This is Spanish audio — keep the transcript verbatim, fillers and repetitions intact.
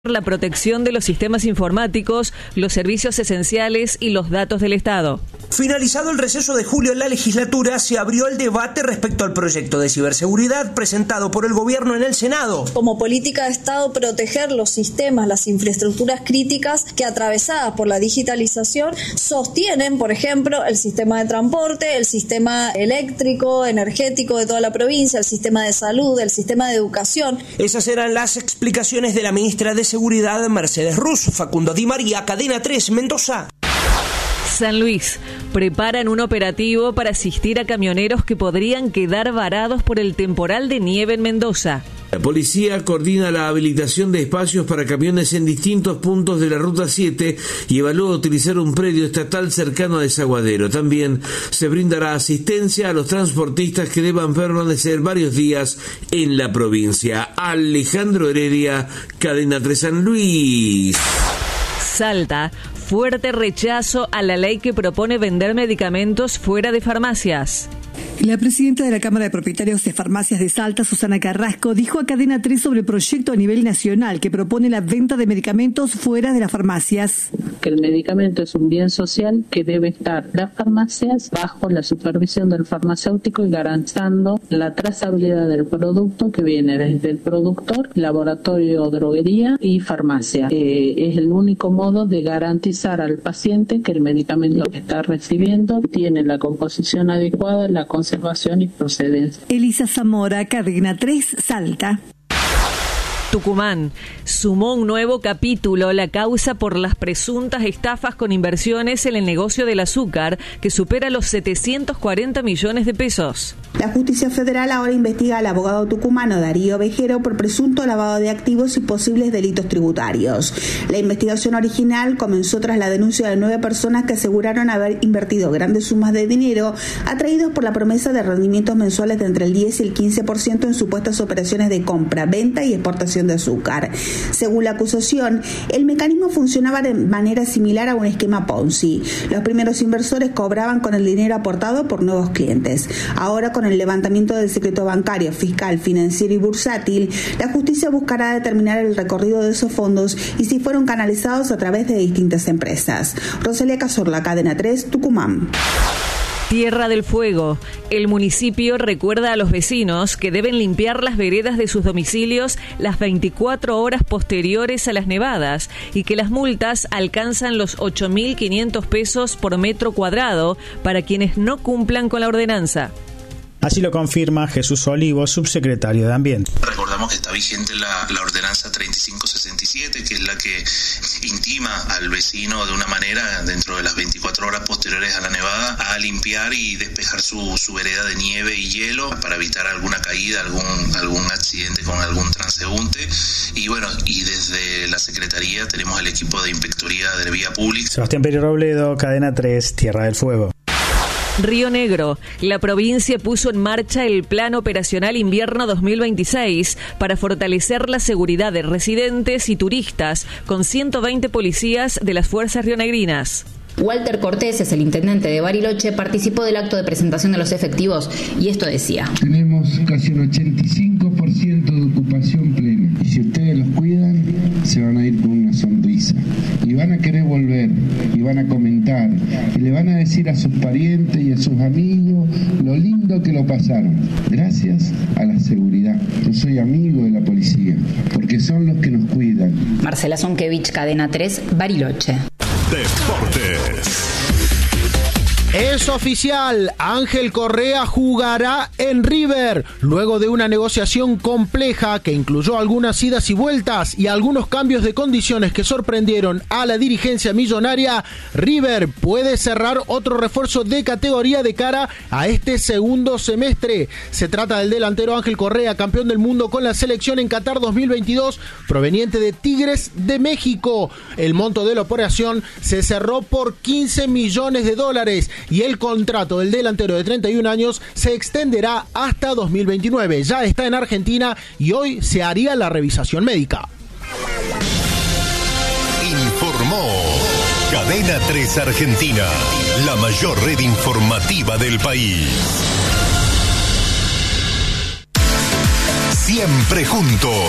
la protección de los sistemas informáticos, los servicios esenciales y los datos del Estado. Finalizado el receso de julio en la legislatura, se abrió el debate respecto al proyecto de ciberseguridad presentado por el gobierno en el Senado. Como política de Estado, proteger los sistemas, las infraestructuras críticas que, atravesadas por la digitalización, sostienen, por ejemplo, el sistema de transporte, el sistema eléctrico, energético de toda la provincia, el sistema de salud, el sistema de educación. Esas eran las explicaciones de la ministra de Seguridad, Mercedes Ruz. Facundo Di María, Cadena tres, Mendoza. San Luis. Preparan un operativo para asistir a camioneros que podrían quedar varados por el temporal de nieve en Mendoza. La policía coordina la habilitación de espacios para camiones en distintos puntos de la Ruta siete y evalúa utilizar un predio estatal cercano a Desaguadero. También se brindará asistencia a los transportistas que deban permanecer varios días en la provincia. Alejandro Heredia, Cadena tres San Luis. Salta. Fuerte rechazo a la ley que propone vender medicamentos fuera de farmacias. La presidenta de la Cámara de Propietarios de Farmacias de Salta, Susana Carrasco, dijo a Cadena tres sobre el proyecto a nivel nacional que propone la venta de medicamentos fuera de las farmacias. Que el medicamento es un bien social que debe estar en las farmacias bajo la supervisión del farmacéutico y garantizando la trazabilidad del producto que viene desde el productor, laboratorio, droguería y farmacia. Eh, es el único modo de garantizar al paciente que el medicamento que está recibiendo tiene la composición adecuada, la conservación y procedencia. Elisa Zamora, Cadena tres, Salta. Tucumán. Sumó un nuevo capítulo la causa por las presuntas estafas con inversiones en el negocio del azúcar, que supera los setecientos cuarenta millones de pesos. La Justicia Federal ahora investiga al abogado tucumano Darío Vejero por presunto lavado de activos y posibles delitos tributarios. La investigación original comenzó tras la denuncia de nueve personas que aseguraron haber invertido grandes sumas de dinero atraídos por la promesa de rendimientos mensuales de entre el diez y el quince por ciento en supuestas operaciones de compra, venta y exportación de azúcar. Según la acusación, el mecanismo funcionaba de manera similar a un esquema Ponzi. Los primeros inversores cobraban con el dinero aportado por nuevos clientes. Ahora, con el levantamiento del secreto bancario, fiscal, financiero y bursátil, la justicia buscará determinar el recorrido de esos fondos y si fueron canalizados a través de distintas empresas. Rosalía Cazorla, Cadena tres, Tucumán. Tierra del Fuego. El municipio recuerda a los vecinos que deben limpiar las veredas de sus domicilios las veinticuatro horas posteriores a las nevadas y que las multas alcanzan los ocho mil quinientos pesos por metro cuadrado para quienes no cumplan con la ordenanza. Así lo confirma Jesús Olivo, subsecretario de Ambiente. Recordamos que está vigente la, la ordenanza treinta y cinco sesenta y siete, que es la que intima al vecino de una manera, dentro de las veinticuatro horas posteriores a la nevada, a limpiar y despejar su, su vereda de nieve y hielo para evitar alguna caída, algún, algún accidente con algún transeúnte. Y bueno, y desde la Secretaría tenemos el equipo de Inspectoría de Vía Pública. Sebastián Peri Robledo, Cadena tres, Tierra del Fuego. Río Negro. La provincia puso en marcha el Plan Operacional Invierno dos mil veintiséis para fortalecer la seguridad de residentes y turistas con ciento veinte policías de las fuerzas rionegrinas. Walter Cortés, es el intendente de Bariloche, participó del acto de presentación de los efectivos y esto decía. Tenemos casi un ochenta y cinco por ciento de ocupación plena y si ustedes los cuidan se van a ir con una sonrisa y van a querer volver y van a comentar y le van a decir a sus parientes y a sus amigos lo lindo que lo pasaron gracias a la seguridad. Yo soy amigo de la policía porque son los que nos cuidan. Marcela Zonkevich, Cadena tres, Bariloche. Deportes. Es oficial, Ángel Correa jugará en River. Luego de una negociación compleja que incluyó algunas idas y vueltas y algunos cambios de condiciones que sorprendieron a la dirigencia millonaria, River puede cerrar otro refuerzo de categoría de cara a este segundo semestre. Se trata del delantero Ángel Correa, campeón del mundo con la selección en Qatar dos mil veintidós, proveniente de Tigres de México. El monto de la operación se cerró por quince millones de dólares. Y el contrato del delantero de treinta y un años se extenderá hasta dos mil veintinueve. Ya está en Argentina y hoy se haría la revisación médica. Informó Cadena tres Argentina, la mayor red informativa del país. Siempre juntos.